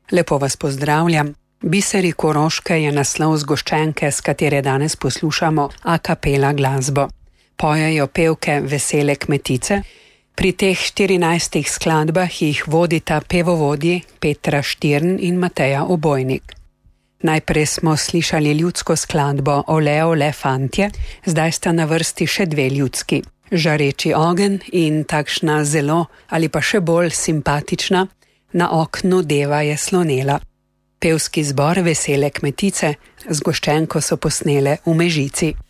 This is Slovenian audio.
Lepo vas pozdravljam. Biseri Koroške je naslov zgoščenke, s katere danes poslušamo a capella glasbo. Pojejo pevke Vesele Kmetice. Pri teh 14 skladbah jih vodita pevovodji Petra Štirn in Mateja Obojnik. Najprej smo slišali ljudsko skladbo Ole, ole, fantje, zdaj sta na vrsti še dve ljudski. Žareči ogenj in takšna zelo ali pa še bolj simpatična Na oknu deva je slonela. Pevski zbor Vesele Kmetice z goščenko so posnele v Mežici.